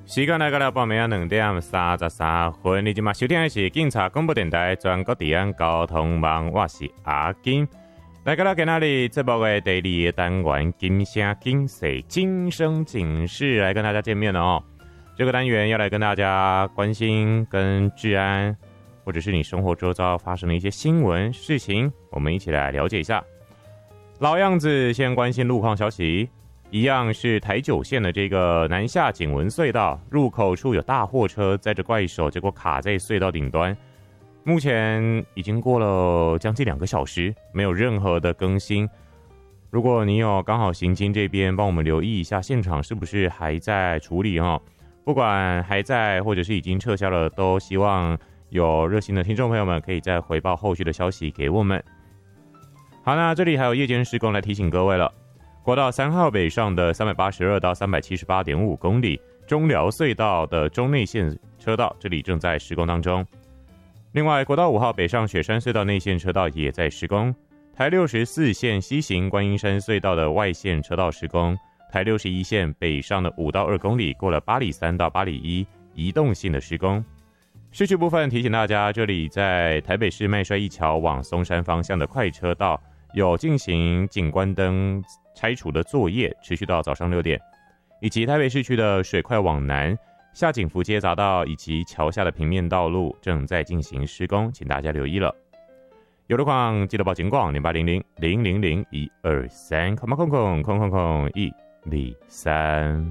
时间来到了半暝2點33分，你今麥收聽的是警察廣播電台全國治安交通網，我是阿金。來到了今仔日節目的第2個單元，警聲警世，警聲警示，來跟大家見面了哦。這個單元要來跟大家關心跟治安，或者是你生活周遭發生的一些新聞事情，我們一起來了解一下。老樣子，先關心路況消息。一樣是台九線的這個南下警文隧道入口處有大貨車載着怪手，結果卡在隧道頂端。目前已經過了將近2個小時，沒有任何的更新。如果你有剛好行經這邊，幫我們留意一下現場是不是還在處理哦。不管還在或者是已經撤銷了，都希望有熱心的聽眾朋友們可以再回報後續的消息給我們。好，那這裡還有夜間施工來提醒各位了。國道3號北上的382到378.5公里，中寮隧道的中內線車道，這裡正在施工當中。另外，國道5號北上雪山隧道內線車道也在施工。台64線西行觀音山隧道的外線車道施工。台61線北上的5到2公里，過了8里3到8里1移動性的施工。市區部分提醒大家，這裡在台北市麥帥一橋往松山方向的快車道有進行景觀燈拆除的作業，持續到早上6點，以及台北市區的水快往南下景福街匝道以及橋下的平面道路正在進行施工，請大家留意了。有路況記得報警廣0800-000-123，空空空空空空123。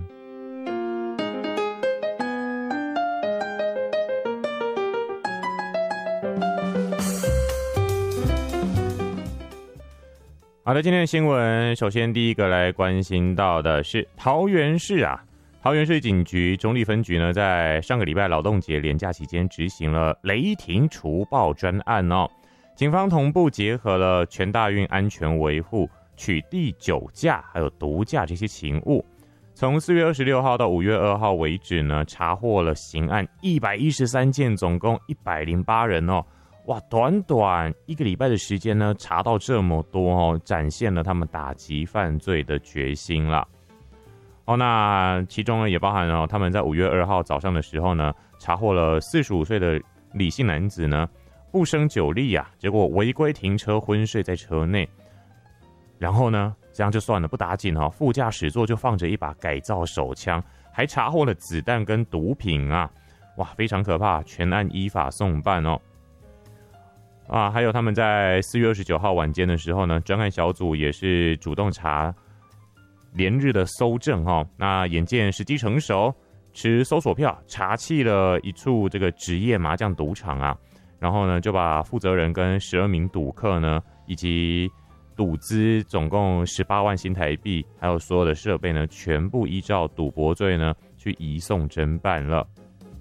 好的，今天的新闻，首先第一个来关心到的是桃园市啊，桃园市警局中坜分局呢，在上个礼拜劳动节连假期间执行了雷霆除暴专案哦。警方同步结合了全大运安全维护、取缔酒驾还有毒驾这些勤务，从4月26号到5月2号为止呢，查获了刑案113件，总共108人哦。哇，短短1个礼拜的时间呢，查到这么多哦，展现了他们打击犯罪的决心啦。哦，那其中呢也包含了他们在5月2号早上的时候呢，查获了45岁的李姓男子呢不胜酒力啊，结果违规停车昏睡在车内，然后呢这样就算了，不打紧哦，副驾驶座就放着一把改造手枪，还查获了子弹跟毒品啊，哇，非常可怕，全案依法送办哦。啊，还有他们在4月29号晚间的时候呢，专案小组也是主动查连日的搜证哦。那眼见时机成熟，持搜索票查缉了一处这个职业麻将赌场啊，然后呢就把负责人跟12名赌客呢，以及赌资总共18万新台币，还有所有的设备呢，全部依照赌博罪呢去移送侦办了。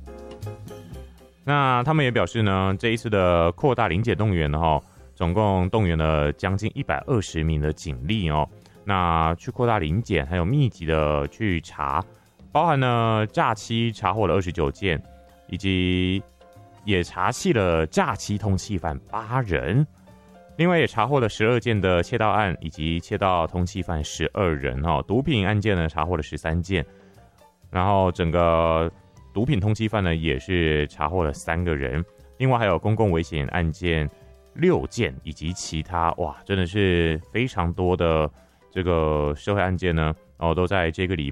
那他们也表示呢，这一次的扩大临检动员呢，总共动员了将近120名的警力哦。那去扩大临检，还有密集的去查，包含呢诈欺查获了29件，以及也查缉了诈欺通缉犯8人，另外也查获了12件的窃盗案，以及窃盗通缉犯12人哦。毒品案件呢查获了13件，然后整个毒品通缉犯呢也是查获了3个人，另外还有公共危险案件6件，以及其他，哇，真的是非常多的这个社会案件呢，都在这个礼